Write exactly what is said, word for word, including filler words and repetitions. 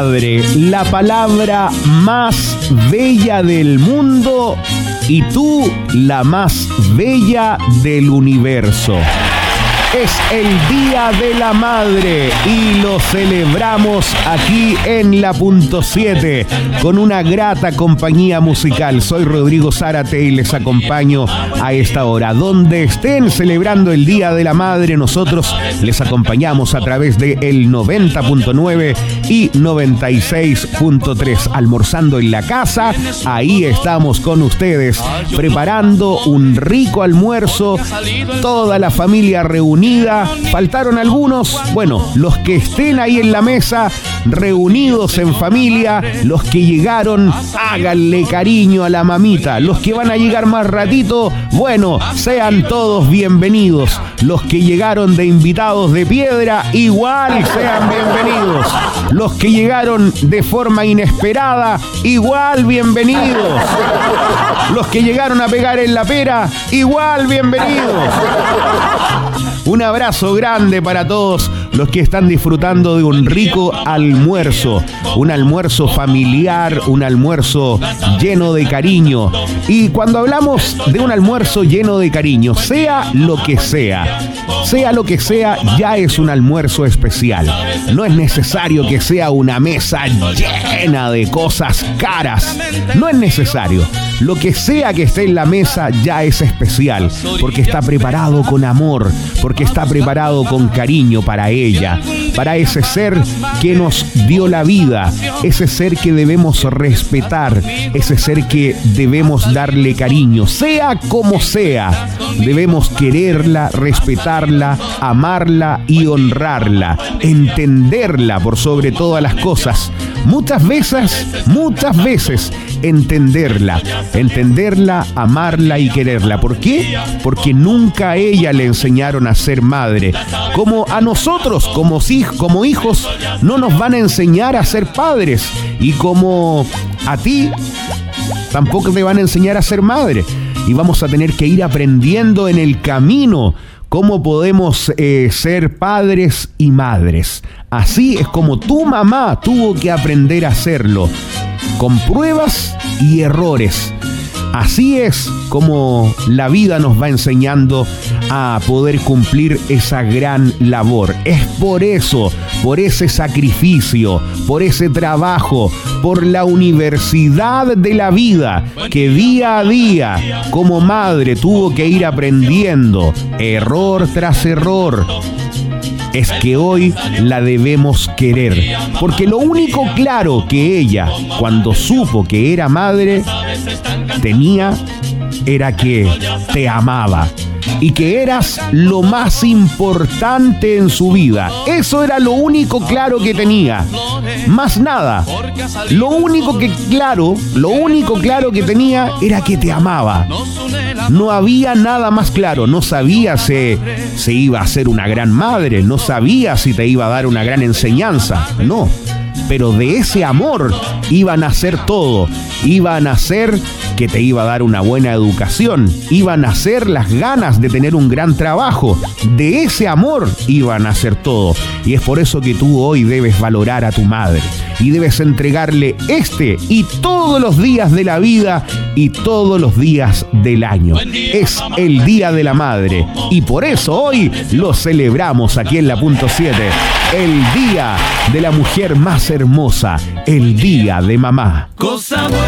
madre, la palabra más bella del mundo y tú la más bella del universo. Es el Día de la Madre y lo celebramos aquí en La Punto siete con una grata compañía musical. Soy Rodrigo Zárate y les acompaño a esta hora. Donde estén celebrando el Día de la Madre, nosotros les acompañamos a través de el noventa punto nueve y noventa y seis punto tres. Almorzando en la casa, ahí estamos con ustedes, preparando un rico almuerzo, toda la familia reunida. Faltaron algunos, bueno, los que estén ahí en la mesa, reunidos en familia, los que llegaron, háganle cariño a la mamita. Los que van a llegar más ratito, bueno, sean todos bienvenidos. Los que llegaron de invitados de piedra, igual sean bienvenidos. Los que llegaron de forma inesperada, igual bienvenidos. Los que llegaron a pegar en la pera, igual bienvenidos. Un abrazo grande para todos los que están disfrutando de un rico almuerzo, un almuerzo familiar, un almuerzo lleno de cariño. Y cuando hablamos de un almuerzo lleno de cariño, sea lo que sea, sea lo que sea, ya es un almuerzo especial. No es necesario que sea una mesa llena de cosas caras, no es necesario. Lo que sea que esté en la mesa ya es especial, porque está preparado con amor, porque está preparado con cariño para ella, para ese ser que nos dio la vida, ese ser que debemos respetar, ese ser que debemos darle cariño, sea como sea. Debemos quererla, respetarla, amarla y honrarla, entenderla por sobre todas las cosas. Muchas veces, muchas veces, entenderla, entenderla, amarla y quererla. ¿Por qué? Porque nunca a ella le enseñaron a ser madre. Como a nosotros, como, como hijos, no nos van a enseñar a ser padres. Y como a ti, tampoco te van a enseñar a ser madre. Y vamos a tener que ir aprendiendo en el camino cómo podemos eh, ser padres y madres. Así es como tu mamá tuvo que aprender a hacerlo, con pruebas y errores. Así es como la vida nos va enseñando a poder cumplir esa gran labor. Es por eso, por ese sacrificio, por ese trabajo, por la universidad de la vida, que día a día, como madre, tuvo que ir aprendiendo, error tras error. Es que hoy la debemos querer, porque lo único claro que ella, cuando supo que era madre, tenía, era que te amaba y que eras lo más importante en su vida. Eso era lo único claro que tenía, más nada. Lo único que claro, lo único claro que tenía era que te amaba. No había nada más claro. No sabía si, si iba a ser una gran madre, no sabía si te iba a dar una gran enseñanza, no. Pero de ese amor iba a nacer todo. Iba a nacer que te iba a dar una buena educación. Iban a nacer las ganas de tener un gran trabajo. De ese amor iba a nacer todo. Y es por eso que tú hoy debes valorar a tu madre. Y debes entregarle este y todos los días de la vida y todos los días del año. Es el Día de la Madre. Y por eso hoy lo celebramos aquí en La Punto siete. El Día de la Mujer más hermosa. El Día de Mamá.